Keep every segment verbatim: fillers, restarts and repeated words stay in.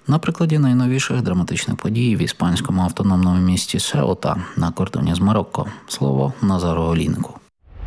На прикладі найновіших драматичних подій в іспанському автономному місті Сеута на кордоні з Марокко. Слово Назару Олійнику.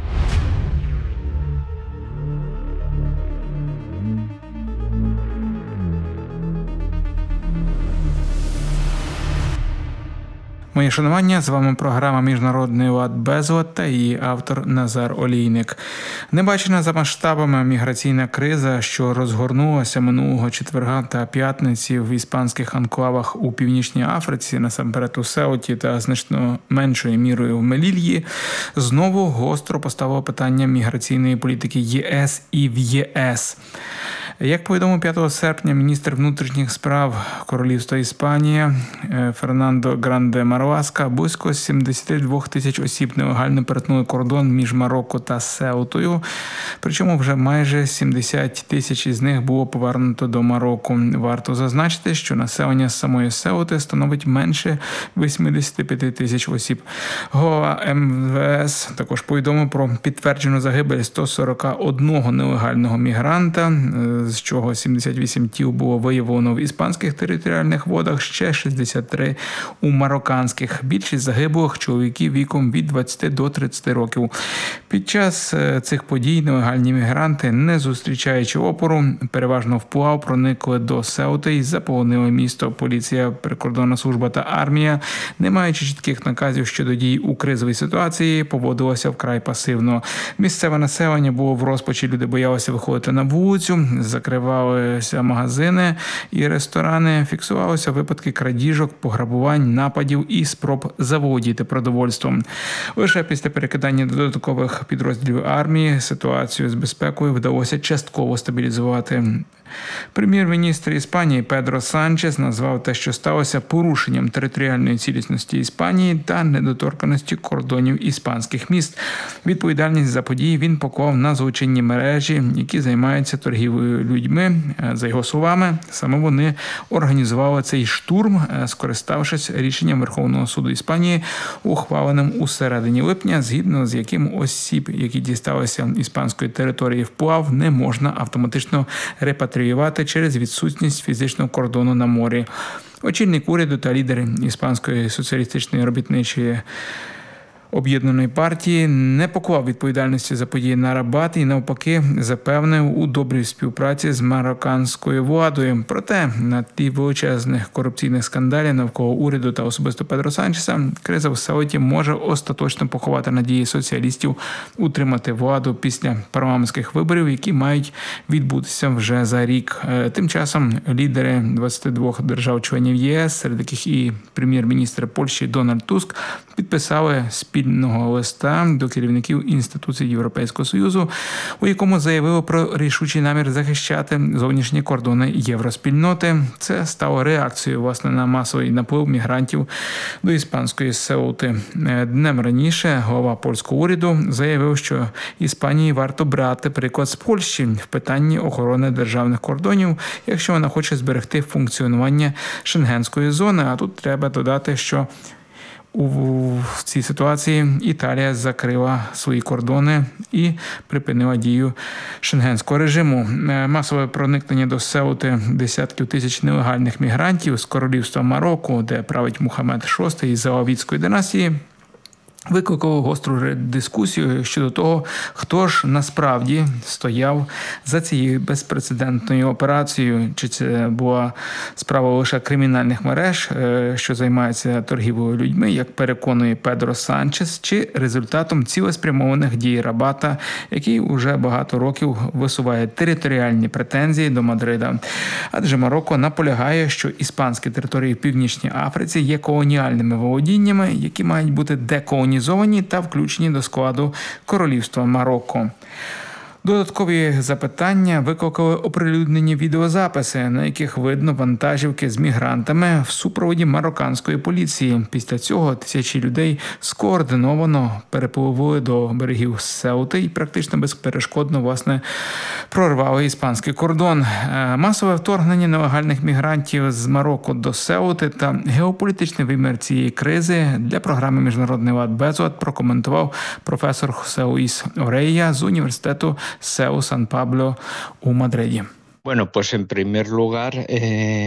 Моє шанування, з вами програма «Міжнародний лад Безлад» та її автор Назар Олійник. Небачена за масштабами міграційна криза, що розгорнулася минулого четверга та п'ятниці в іспанських анклавах у Північній Африці, насамперед у Сеуті та значно меншою мірою в Мелільї, знову гостро поставило питання міграційної політики ЄС і в ЄС. Як повідомив п'ятого серпня міністр внутрішніх справ Королівства Іспанія Фернандо Гранде Марласка, близько сімдесят два тисяч осіб нелегально перетнули кордон між Марокко та Сеутою, причому вже майже сімдесят тисяч із них було повернуто до Марокко. Варто зазначити, що населення самої Сеути становить менше вісімдесят п'ять тисяч осіб. Голова ем ве ес також повідомив про підтверджену загибель сто сорок один нелегального мігранта, з чого сімдесят вісім тіл було виявлено в іспанських територіальних водах, ще шістдесят три у марокканських. Більшість загиблих чоловіків віком від двадцяти до тридцяти років. Під час цих подій нелегальні мігранти, не зустрічаючи опору, переважно вплав проникли до Сеути і заполонили місто. Поліція, прикордонна служба та армія, не маючи чітких наказів щодо дій у кризовій ситуації, поводилося вкрай пасивно. Місцеве населення було в розпачі, люди боялися виходити на вулицю, закривалися магазини і ресторани, фіксувалися випадки крадіжок, пограбувань, нападів і спроб заволодіти продовольством. Лише після перекидання додаткових підрозділів армії ситуацію з безпекою вдалося частково стабілізувати. Прем'єр-міністр Іспанії Педро Санчес назвав те, що сталося, порушенням територіальної цілісності Іспанії та недоторканості кордонів іспанських міст. Відповідальність за події він поклав на злочинні мережі, які займаються торгівлею людьми. За його словами, саме вони організували цей штурм, скориставшись рішенням Верховного суду Іспанії, ухваленим у середині липня, згідно з яким осіб, які дісталися іспанської території вплав, не можна автоматично репатріювати через відсутність фізичного кордону на морі. Очільник уряду та лідер Іспанської соціалістичної робітничої об'єднаної партії не поклав відповідальності за події на Рабат і навпаки запевнив у добрій співпраці з марокканською владою. Проте на тлі величезних корупційних скандалів навколо уряду та особисто Педро Санчеса, криза в Сеуті може остаточно поховати надії соціалістів утримати владу після парламентських виборів, які мають відбутися вже за рік. Тим часом лідери двадцяти двох держав-членів ЄС, серед яких і прем'єр-міністр Польщі Дональд Туск, підписали спільного листа до керівників інституцій Європейського Союзу, у якому заявили про рішучий намір захищати зовнішні кордони євроспільноти. Це стало реакцією, власне, на масовий наплив мігрантів до іспанської Сеути. Днем раніше голова польського уряду заявив, що Іспанії варто брати приклад з Польщі в питанні охорони державних кордонів, якщо вона хоче зберегти функціонування шенгенської зони. А тут треба додати, що у цій ситуації Італія закрила свої кордони і припинила дію шенгенського режиму. Масове проникнення до Сеути десятків тисяч нелегальних мігрантів з королівства Марокко, де править Мухаммед шостий із Алавітської династії, викликало гостру дискусію щодо того, хто ж насправді стояв за цією безпрецедентною операцією. Чи це була справа лише кримінальних мереж, що займаються торгівлею людьми, як переконує Педро Санчес, чи результатом цілеспрямованих дій Рабата, який уже багато років висуває територіальні претензії до Мадрида. Адже Марокко наполягає, що іспанські території в Північній Африці є колоніальними володіннями, які мають бути деколонізовані та включені до складу Королівства Марокко. Додаткові запитання викликали оприлюднені відеозаписи, на яких видно вантажівки з мігрантами в супроводі марокканської поліції. Після цього тисячі людей скоординовано перепливли до берегів Сеути і практично безперешкодно, власне, прорвали іспанський кордон. Масове вторгнення нелегальних мігрантів з Марокко до Сеути та геополітичний вимір цієї кризи для програми «Міжнародний лад Безлад» прокоментував професор Хосе Луїс Орейя з університету Сеу Сан Пабло у Мадриді. Bueno, pues en primer lugar, eh...